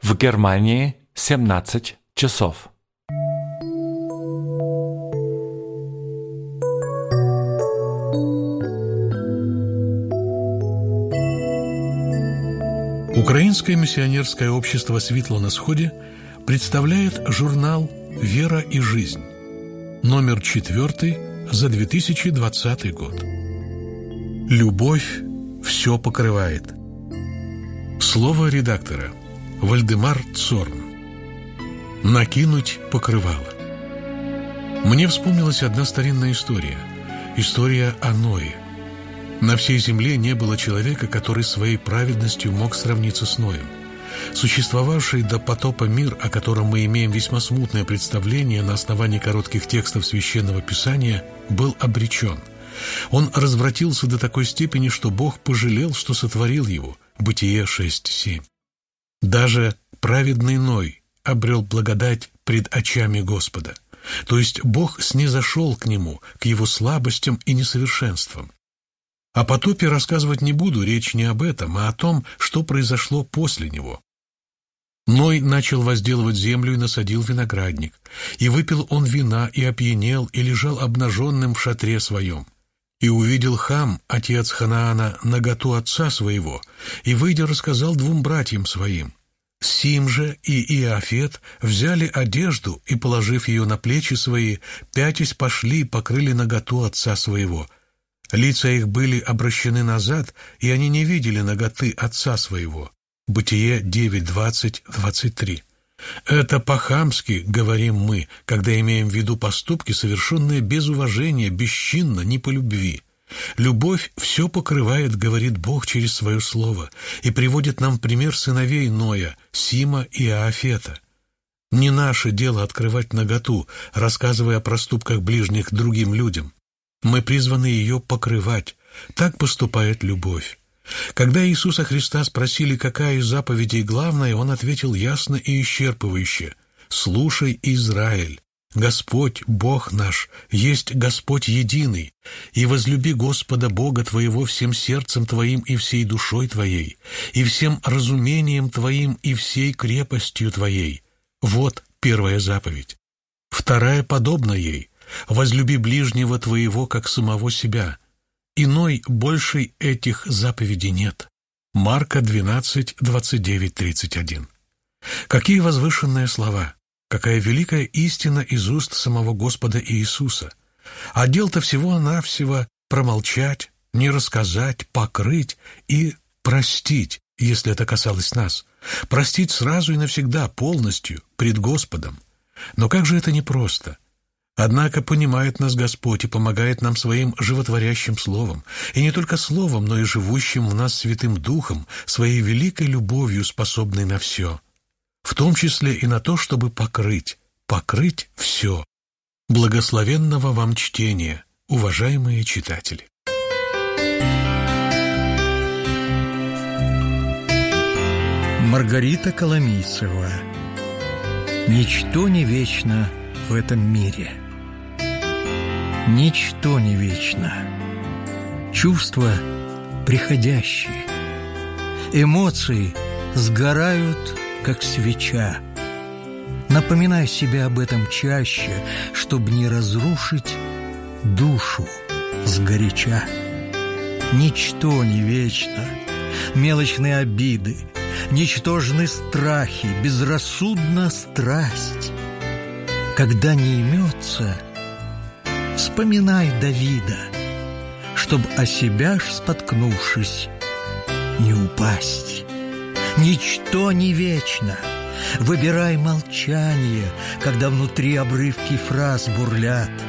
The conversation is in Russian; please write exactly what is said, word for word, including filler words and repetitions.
В Германии семнадцать часов. Украинское миссионерское общество «Светло на сходе» представляет журнал «Вера и жизнь», номер четвертый за две тысячи двадцатый год. Любовь все покрывает. Слово редактора Вальдемар Цорн. Накинуть покрывало. Мне вспомнилась одна старинная история. История о Ное. На всей земле не было человека, который своей праведностью мог сравниться с Ноем. Существовавший до потопа мир, о котором мы имеем весьма смутное представление на основании коротких текстов Священного Писания, был обречен. Он развратился до такой степени, что Бог пожалел, что сотворил его. Бытие шесть семь. Даже праведный Ной обрел благодать пред очами Господа. То есть Бог снизошел к нему, к его слабостям и несовершенствам. О потопе рассказывать не буду, речь не об этом, а о том, что произошло после него. Ной начал возделывать землю и насадил виноградник. И выпил он вина, и опьянел, и лежал обнаженным в шатре своем. И увидел Хам, отец Ханаана, наготу отца своего, и, выйдя, рассказал двум братьям своим. Сим же и Иофет взяли одежду и, положив ее на плечи свои, пятясь пошли и покрыли наготу отца своего. Лица их были обращены назад, и они не видели наготы отца своего. Бытие девять двадцать двадцать три. Это по-хамски, говорим мы, когда имеем в виду поступки, совершенные без уважения, бесчинно, не по любви. Любовь все покрывает, говорит Бог через свое слово, и приводит нам пример сыновей Ноя, Сима и Иофета. Не наше дело открывать наготу, рассказывая о проступках ближних другим людям. Мы призваны ее покрывать. Так поступает любовь. Когда Иисуса Христа спросили, какая из заповедей главная, Он ответил ясно и исчерпывающе: «Слушай, Израиль, Господь, Бог наш, есть Господь единый, и возлюби Господа Бога твоего всем сердцем твоим и всей душой твоей, и всем разумением твоим и всей крепостью твоей». Вот первая заповедь. Вторая подобна ей: возлюби ближнего твоего, как самого себя. Иной большей этих заповедей нет. Марка двенадцать двадцать девять тридцать один. Какие возвышенные слова! Какая великая истина из уст самого Господа Иисуса! А дел-то всего-навсего промолчать, не рассказать, покрыть и простить, если это касалось нас. Простить сразу и навсегда, полностью, пред Господом. Но как же это непросто! Однако понимает нас Господь и помогает нам своим животворящим словом, и не только словом, но и живущим в нас Святым Духом, своей великой любовью, способной на все, в том числе и на то, чтобы покрыть, покрыть все. Благословенного вам чтения, уважаемые читатели! Маргарита Коломийцева. Ничто не вечно в этом мире. Ничто не вечно. Чувства приходящие. Эмоции сгорают, как свеча. Напоминай себе об этом чаще, чтобы не разрушить душу сгоряча. Ничто не вечно. Мелочные обиды, ничтожны страхи, безрассудна страсть. Когда не имется, вспоминай Давида, чтоб о себя ж споткнувшись не упасть. Ничто не вечно. Выбирай молчание, когда внутри обрывки фраз бурлят.